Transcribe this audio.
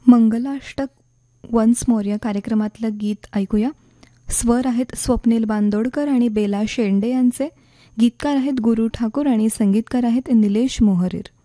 Mangalashtak once more या कार्यक्रमातलं गीत ऐकूया. स्वर आहेत स्वप्नील बांदोडकर आणि बेला शेंडे यांचे. गीतकार आहेत गुरु ठाकूर आणि संगीतकार आहेत निलेश मोहरीर.